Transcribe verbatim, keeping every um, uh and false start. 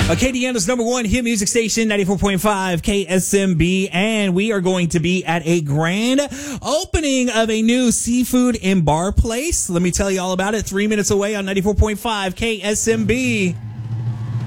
Acadiana's number one hit music station, ninety-four point five K S M B, and we are going to be at a grand opening of a new seafood and bar place. Let me tell you all about it. Three minutes away on ninety-four point five K S M B.